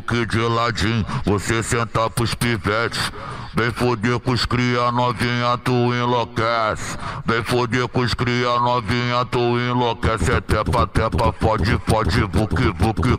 book de ladinho, você senta pros pivetes. Vem foder com os cria novinha, tu enlouquece. Vem foder com os cria novinha, tu enlouquece. É tepa, tepa, fode, fode, book, book.